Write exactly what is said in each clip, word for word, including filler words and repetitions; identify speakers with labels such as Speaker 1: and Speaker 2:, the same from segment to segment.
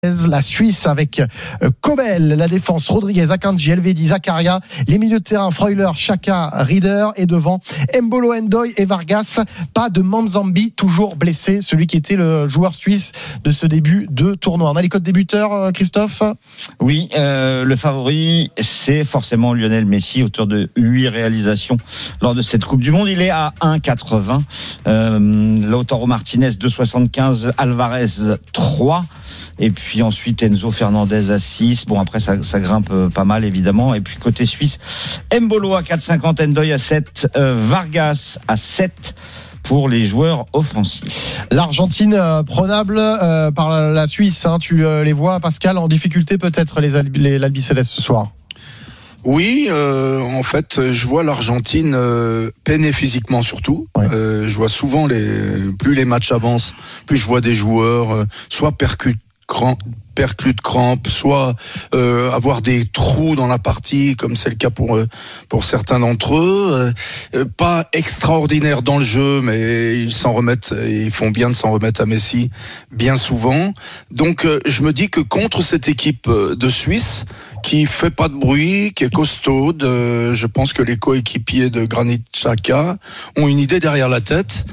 Speaker 1: La Suisse avec Kobel, la défense Rodriguez, Akanji, Elvedi, Zakaria, les milieux de terrain Freuler, Xhaka, Rieder et devant Embolo, Ndoye et Vargas. Pas de Manzambi, toujours blessé, celui qui était le joueur suisse de ce début de tournoi. On a les codes débuteurs, Christophe ?
Speaker 2: Oui, euh, le favori c'est forcément Lionel Messi, auteur de huit réalisations lors de cette Coupe du Monde. Il est à un virgule quatre-vingts. Euh, Lautaro Martinez deux virgule soixante-quinze, Alvarez trois. Et puis ensuite Enzo Fernandez à six. Bon, après ça, ça grimpe pas mal évidemment. Et puis côté suisse, Embolo à quatre virgule cinquante, Ndoye à sept, euh, Vargas à sept pour les joueurs offensifs.
Speaker 1: L'Argentine euh, prenable euh, par la Suisse, hein, tu euh, les vois, Pascal, en difficulté peut-être les, les l'Albiceleste ce soir.
Speaker 3: Oui, euh, en fait, je vois l'Argentine euh, peiner physiquement surtout. Ouais. Euh, je vois souvent les plus les matchs avancent, plus je vois des joueurs euh, soit percutent perclus de crampes, soit euh, avoir des trous dans la partie, comme c'est le cas pour pour certains d'entre eux. Euh, pas extraordinaire dans le jeu, mais ils s'en remettent, ils font bien de s'en remettre à Messi bien souvent. Donc, euh, je me dis que contre cette équipe de Suisse, qui fait pas de bruit, qui est costaude, euh, je pense que les coéquipiers de Granit Xhaka ont une idée derrière la tête.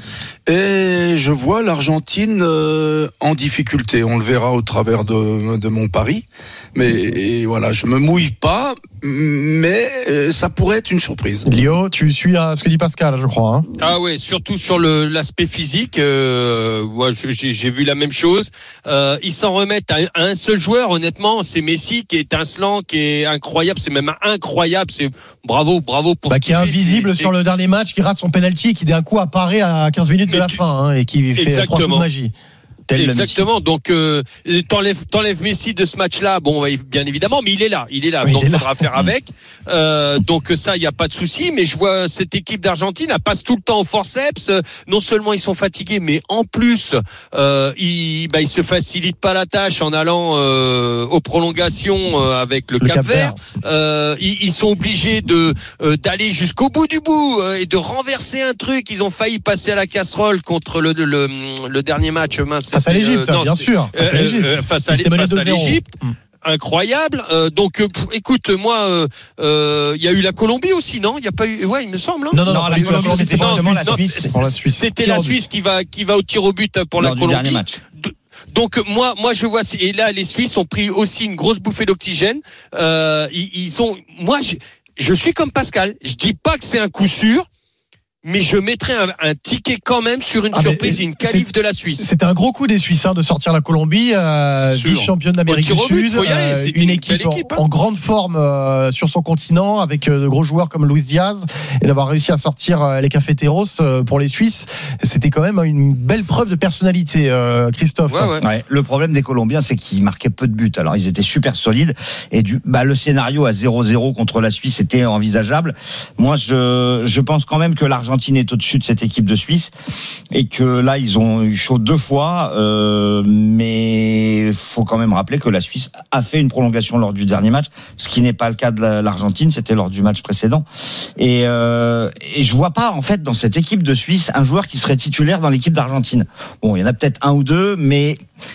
Speaker 3: Et je vois l'Argentine euh, en difficulté. On le verra au travers de, de mon pari. Mais et voilà, je me mouille pas, mais euh, ça pourrait être une surprise.
Speaker 1: Lio, tu suis à ce que dit Pascal, je crois. Hein.
Speaker 4: Ah ouais, surtout sur le, l'aspect physique. Euh, ouais, j'ai, j'ai vu la même chose. Euh, ils s'en remettent à, à un seul joueur. Honnêtement, c'est Messi qui est étincelant, qui est incroyable. C'est même incroyable. C'est bravo, bravo pour.
Speaker 1: Bah,
Speaker 4: ce
Speaker 1: qui est invisible
Speaker 4: c'est,
Speaker 1: sur
Speaker 4: c'est...
Speaker 1: le dernier match, qui rate son penalty, et qui d'un coup apparaît à quinze minutes de la fin, hein, et qui fait Exactement. trois coups de magie.
Speaker 4: Exactement. Donc, euh, t'enlèves, t'enlèves Messi de ce match-là. Bon, bien évidemment, mais il est là. Il est là. Oui, donc, il faudra là. faire avec. Euh, donc, ça, il n'y a pas de souci. Mais je vois cette équipe d'Argentine, elle passe tout le temps au forceps. Non seulement ils sont fatigués, mais en plus, euh, ils, bah, ils se facilitent pas la tâche en allant euh, aux prolongations euh, avec le, le Cap-Vert. Euh, ils, ils sont obligés de euh, d'aller jusqu'au bout du bout euh, et de renverser un truc. Ils ont failli passer à la casserole contre le le, le, le dernier match. Mince.
Speaker 1: Face à l'Égypte, euh, non, bien sûr. Face à l'Égypte.
Speaker 4: Euh, face à, face à l'Égypte. Hum. Incroyable. Euh, donc, euh, écoute, moi, il euh, euh, y a eu la Colombie aussi, non ? Il y a pas eu. Ouais, il me semble. Hein
Speaker 1: non, non, non,
Speaker 2: non,
Speaker 1: la,
Speaker 2: la Colombie,
Speaker 1: Colombie,
Speaker 2: c'était
Speaker 1: non,
Speaker 2: la Suisse.
Speaker 1: Pour la Suisse.
Speaker 4: C'était la Suisse qui va qui va au tir au but pour Lors la Colombie.
Speaker 2: Dernier match.
Speaker 4: Donc moi, moi je vois et là les Suisses ont pris aussi une grosse bouffée d'oxygène. Euh, ils, ils sont. Moi, je, je suis comme Pascal. Je dis pas que c'est un coup sûr. Mais je mettrais un, un ticket quand même sur une ah surprise et une qualif de la Suisse.
Speaker 1: C'était un gros coup des Suisses hein, de sortir la Colombie, euh, vice-championne d'Amérique du Sud,
Speaker 4: but, euh,
Speaker 1: une, une équipe, équipe en, hein. en grande forme euh, sur son continent, avec euh, de gros joueurs comme Luis Diaz, et d'avoir réussi à sortir euh, les Cafeteros euh, pour les Suisses. C'était quand même une belle preuve de personnalité, euh, Christophe.
Speaker 2: Ouais, ouais. Ouais, le problème des Colombiens, c'est qu'ils marquaient peu de buts. Alors ils étaient super solides, et du, bah, le scénario à zéro zéro contre la Suisse était envisageable. Moi, je, je pense quand même que l'Argentine L'Argentine est au-dessus de cette équipe de Suisse et que là ils ont eu chaud deux fois, euh, mais il faut quand même rappeler que la Suisse a fait une prolongation lors du dernier match, ce qui n'est pas le cas de l'Argentine, c'était lors du match précédent. Et, euh, et je vois pas en fait dans cette équipe de Suisse un joueur qui serait titulaire dans l'équipe d'Argentine. Bon, il y en a peut-être un ou deux, mais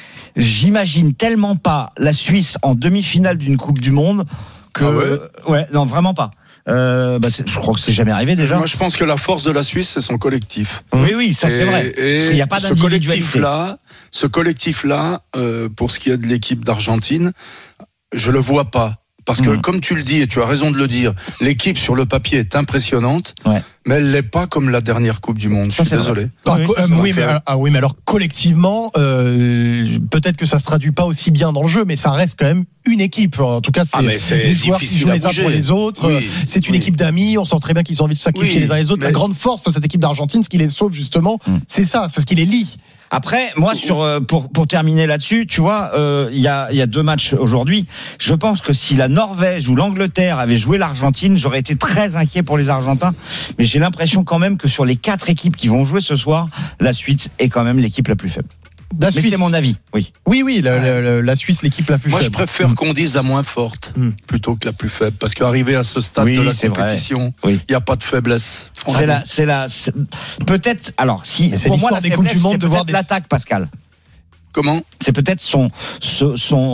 Speaker 2: j'imagine tellement pas la Suisse en demi-finale d'une Coupe du Monde que ah ouais, ouais non vraiment pas. Euh, bah je crois que c'est jamais arrivé déjà.
Speaker 3: Moi, je pense que la force de la Suisse, c'est son collectif.
Speaker 2: Oui, oui, ça
Speaker 3: et,
Speaker 2: c'est vrai.
Speaker 3: Et
Speaker 2: il y a pas
Speaker 3: ce collectif-là, ce collectif-là, euh, pour ce qui est de l'équipe d'Argentine, je le vois pas. Parce que, mmh. comme tu le dis, et tu as raison de le dire, l'équipe sur le papier est impressionnante, ouais. mais elle l'est pas comme la dernière Coupe du Monde. Je suis désolé.
Speaker 1: Ah, oui, euh, oui, mais, ah, oui, mais alors collectivement, euh, peut-être que ça se traduit pas aussi bien dans le jeu, mais ça reste quand même une équipe. En tout cas, c'est,
Speaker 3: ah, c'est
Speaker 1: des joueurs qui jouent les uns pour les autres. Oui, c'est une oui. équipe d'amis. On sent très bien qu'ils ont envie de sacrifier oui, les uns les autres. Mais... La grande force de cette équipe d'Argentine, ce qui les sauve justement, mmh. c'est ça, c'est ce qui les lie.
Speaker 2: Après, moi, sur pour pour terminer là-dessus, tu vois, il euh, y a il y a deux matchs aujourd'hui. Je pense que si la Norvège ou l'Angleterre avaient joué l'Argentine, j'aurais été très inquiet pour les Argentins. Mais j'ai l'impression quand même que sur les quatre équipes qui vont jouer ce soir, la Suisse est quand même l'équipe la plus faible. La Suisse. Mais c'est mon avis, oui.
Speaker 1: Oui, oui, la, ouais. la, la Suisse, l'équipe la plus
Speaker 3: Moi,
Speaker 1: faible.
Speaker 3: Moi, je préfère mmh. qu'on dise la moins forte mmh. plutôt que la plus faible, parce qu'arriver à ce stade
Speaker 2: oui,
Speaker 3: de la compétition, il
Speaker 2: oui.
Speaker 3: n'y a pas de faiblesse.
Speaker 2: C'est la, c'est la, c'est... peut-être. Alors, si
Speaker 1: mais c'est pour moi la
Speaker 2: des
Speaker 1: Coupes du Monde
Speaker 2: c'est
Speaker 1: de voir des...
Speaker 2: l'attaque, Pascal.
Speaker 3: Comment ?
Speaker 2: C'est peut-être son, son, son